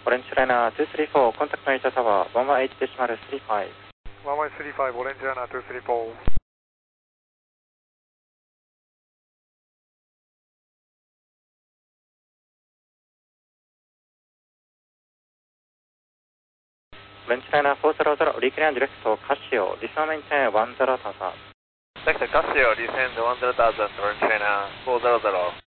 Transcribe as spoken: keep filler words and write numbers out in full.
Orange Liner two three four, contact Narita Tower, one one eight decimal three five. one one three five, Orange Liner two three four. Orange Liner four zero zero, reclaim direct to Casio, descend maintain one zero thousand. Direct to Casio, descend one zero thousand, Orange Liner four zero zero.